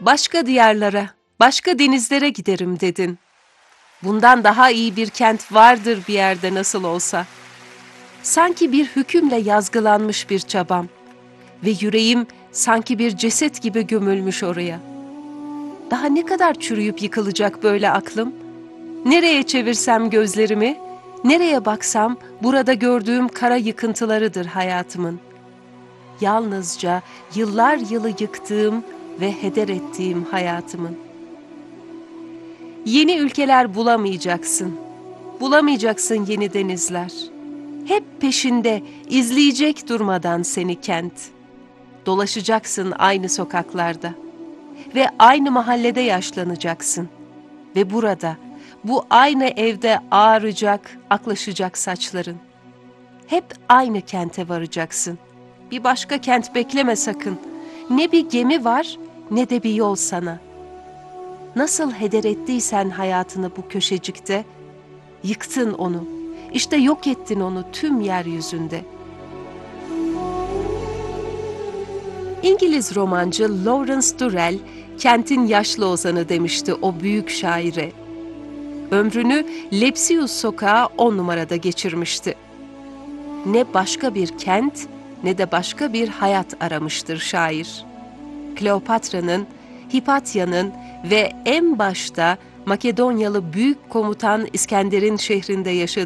Başka diyarlara, başka denizlere giderim dedin. Bundan daha iyi bir kent vardır bir yerde nasıl olsa. Sanki bir hükümle yazgılanmış bir çabam ve yüreğim sanki bir ceset gibi gömülmüş oraya. Daha ne kadar çürüyüp yıkılacak böyle aklım? Nereye çevirsem gözlerimi, nereye baksam burada gördüğüm kara yıkıntılarıdır hayatımın. Yalnızca yıllar yılı yıktığım ve heder ettiğim hayatımın. Yeni ülkeler bulamayacaksın. Bulamayacaksın yeni denizler. Hep peşinde, izleyecek durmadan seni kent. Dolaşacaksın aynı sokaklarda. Ve aynı mahallede yaşlanacaksın. Ve burada, bu aynı evde ağaracak, aklaşacak saçların. Hep aynı kente varacaksın. Bir başka kent bekleme sakın. Ne bir gemi var, ne de bir yol sana. Nasıl heder ettiysen hayatını bu köşecikte, yıktın onu. İşte yok ettin onu tüm yeryüzünde. İngiliz romancı Lawrence Durrell, kentin yaşlı ozanı demişti o büyük şaire. Ömrünü Lepsius sokağı 10 numarada geçirmişti. Ne başka bir kent, ne de başka bir hayat aramıştır şair. Kleopatra'nın, Hipatya'nın ve en başta Makedonyalı büyük komutan İskender'in şehrinde yaşadığı